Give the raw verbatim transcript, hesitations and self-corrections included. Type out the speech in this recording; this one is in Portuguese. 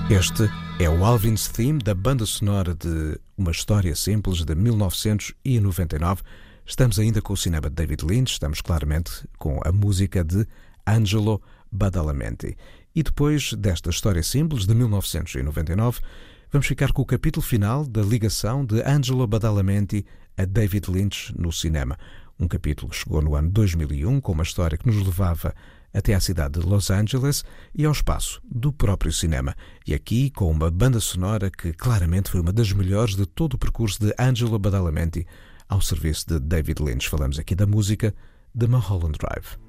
Este é o Alvin's Theme da banda sonora de Uma História Simples de mil novecentos e noventa e nove. Estamos ainda com o cinema de David Lynch, estamos claramente com a música de Angelo Badalamenti. E depois desta História Simples de mil novecentos e noventa e nove, vamos ficar com o capítulo final da ligação de Angelo Badalamenti a David Lynch no cinema. Um capítulo que chegou no ano dois mil e um com uma história que nos levava até à cidade de Los Angeles e ao espaço do próprio cinema. E aqui com uma banda sonora que claramente foi uma das melhores de todo o percurso de Angelo Badalamenti ao serviço de David Lynch. Falamos aqui da música de Mulholland Drive.